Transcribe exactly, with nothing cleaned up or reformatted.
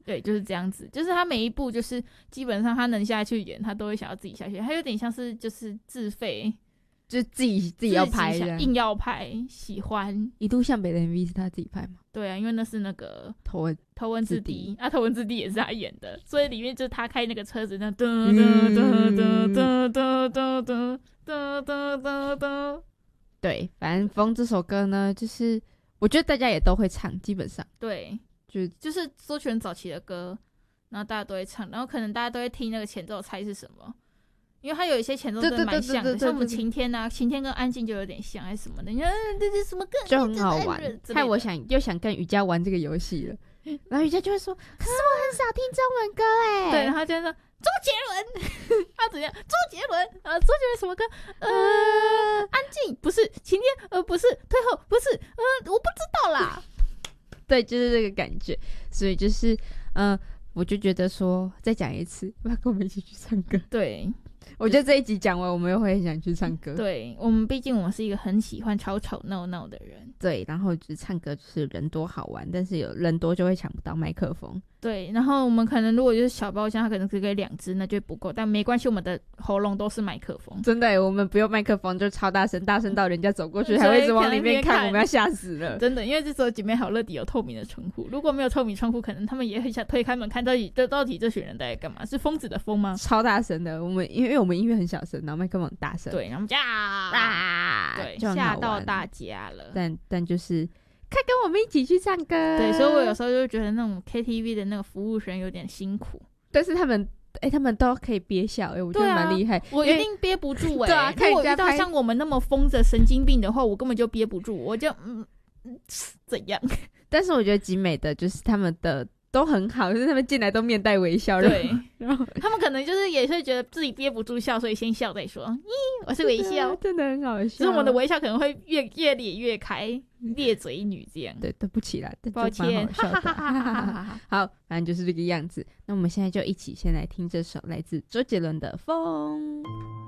对，就是这样子，就是他每一部就是基本上他能下去演，他都会想要自己下去，他有点像是就是自费， 就自己自己要拍的， 硬要拍，喜欢。 一度向北的 M V 是他自己拍吗？ 对啊，因为那是那个头文头文字 D 啊，头文字 D 也是他演的，所以里面就是他开那个车子，那噔嗯噔噔噔噔噔噔噔噔噔噔。 对，反正《风》这首歌呢，就是我觉得大家也都会唱，基本上对， 就就是周杰伦早期的歌，然后大家都会唱，然后可能大家都会听那个前奏猜是什么，因为他有一些前奏真的蛮像的，像我们晴天啊，晴天跟安静就有点像，还是什么的，你看这是什么歌， 就很好玩。害我想又想跟瑜伽玩这个游戏了，然后瑜伽就会说：“可是我很少听中文歌哎。” 对，然后就说周杰伦，他怎样？周杰伦，呃，周杰伦什么歌？呃，安静不是晴天，呃，不是退后，不是，呃，我不知道啦。 对，就是这个感觉，所以就是，嗯、呃，我就觉得说，再讲一次，要跟我们一起去唱歌。 对。 我觉得这一集讲完，我们又会很想去唱歌。 对，我们毕竟我们是一个很喜欢吵吵闹闹的人。 对，然后就是唱歌就是人多好玩，但是有人多就会抢不到麦克风。 对，然后我们可能如果就是小包厢，它可能只给两支，那就不够，但没关系，我们的喉咙都是麦克风。 真的耶，我们不用麦克风就超大声，大声到人家走过去还会一直往里面看，我们要吓死了。 真的，因为这时候姐妹好乐迪有透明的窗户，如果没有透明窗户，可能他们也很想推开门看到底到底这群人在干嘛？是疯子的疯吗？ 超大声的，我们因为我们音乐很小声，然后麦克风很大声， 对，然后呀啊，对，吓到大家了。 但但就是快跟我们一起去唱歌。 对，所以我有时候就觉得那种 K T V 的那个服务生有点辛苦， 但是他们哎、欸，他们都可以憋笑，哎、欸，我觉得蛮厉害、啊。 我一定憋不住哎、欸。 对啊， 如果遇到像我们那么疯的神经病的话，我根本就憋不住，我就嗯怎样？ 但是我觉得集美的就是他们的都很好，就是他们进来都面带微笑， 对， 然后他们可能就是也是觉得自己憋不住笑，所以先笑再说。咦，我是微笑， 真的很好笑。 所以我们的微笑可能会越越咧越开，咧嘴女这样。 对，对不起啦， 抱歉， 哈哈哈哈哈。好，反正就是这个样子。那我们现在就一起先来听这首来自周杰伦的《风》。